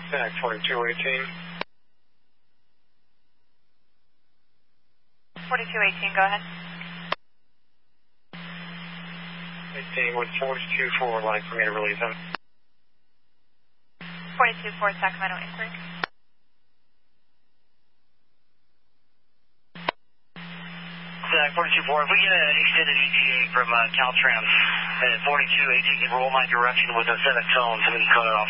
Zach 4218. 4218, go ahead. 18 with 424, like for me to release him. 424, Sacramento inquiry. Zach 424, if we get an extended ETA from Caltrans at 4218, can roll my direction with a set of tones so we can cut it off.